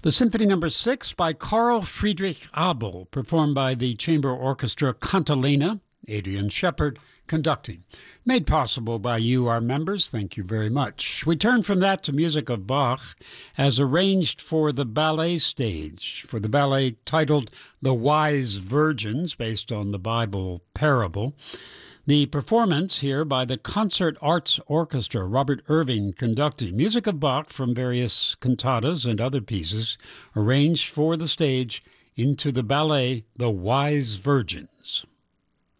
The Symphony No. 6 by Carl Friedrich Abel, performed by the Chamber Orchestra Cantilena, Adrian Shepard conducting. Made possible by you, our members. Thank you very much. We turn from that to music of Bach as arranged for the ballet stage, for the ballet titled The Wise Virgins, based on the Bible parable. The performance here by the Concert Arts Orchestra, Robert Irving conducting. Music of Bach from various cantatas and other pieces arranged for the stage into the ballet The Wise Virgins.